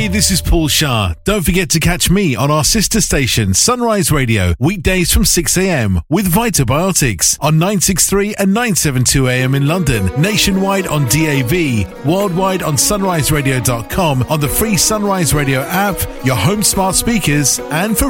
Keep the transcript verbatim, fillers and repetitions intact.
Hey, this is Paul Shah. Don't forget to catch me on our sister station, Sunrise Radio, weekdays from six a.m. with Vitabiotics on nine sixty-three and nine seventy-two A M in London, nationwide on D A B, worldwide on sunrise radio dot com, on the free Sunrise Radio app, your home smart speakers, and for